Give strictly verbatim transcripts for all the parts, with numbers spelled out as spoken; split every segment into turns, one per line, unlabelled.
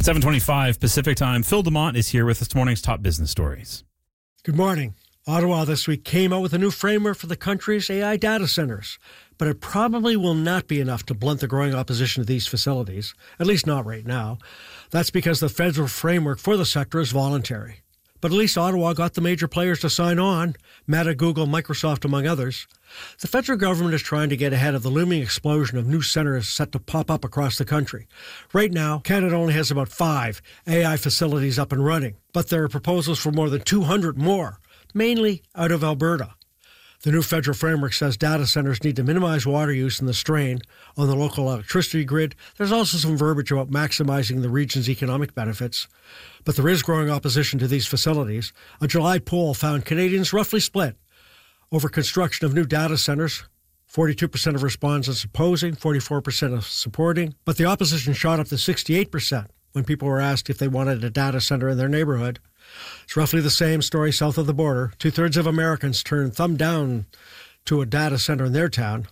seven twenty-five Pacific Time. Phil DeMont is here with this morning's top business stories.
Good morning. Ottawa this week came out with a new framework for the country's A I data centers, but it probably will not be enough to blunt the growing opposition to these facilities, at least not right now. That's because the federal framework for the sector is voluntary. But at least Ottawa got the major players to sign on, Meta, Google, Microsoft, among others. The federal government is trying to get ahead of the looming explosion of new centers set to pop up across the country. Right now, Canada only has about five A I facilities up and running, but there are proposals for more than two hundred more, mainly out of Alberta. The new federal framework says data centers need to minimize water use and the strain on the local electricity grid. There's also some verbiage about maximizing the region's economic benefits. But there is growing opposition to these facilities. A July poll found Canadians roughly split over construction of new data centers. forty-two percent of respondents opposing, forty-four percent of supporting. But the opposition shot up to sixty-eight percent when people were asked if they wanted a data center in their neighborhood. It's roughly the same story south of the border. Two-thirds of Americans turn thumb down to a data center in their town.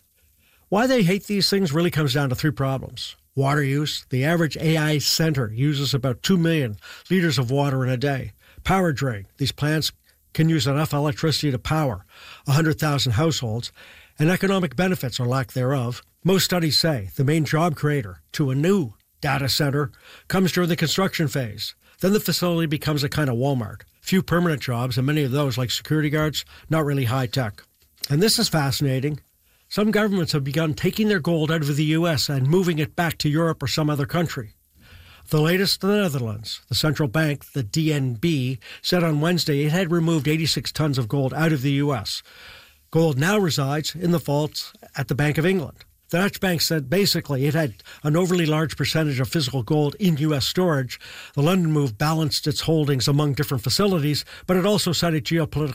Why they hate these things really comes down to three problems. Water use. The average A I center uses about two million liters of water in a day. Power drain. These plants can use enough electricity to power one hundred thousand households. And economic benefits or lack thereof. Most studies say the main job creator to a new data center comes during the construction phase. Then the facility becomes a kind of Walmart. Few permanent jobs, and many of those, like security guards, not really high-tech. And this is fascinating. Some governments have begun taking their gold out of the U S and moving it back to Europe or some other country. The latest, the Netherlands. The central bank, the D N B, said on Wednesday it had removed eighty-six tons of gold out of the U S. Gold now resides in the vaults at the Bank of England. The Dutch bank said basically it had an overly large percentage of physical gold in U S storage. The London move balanced its holdings among different facilities, but it also cited geopolitical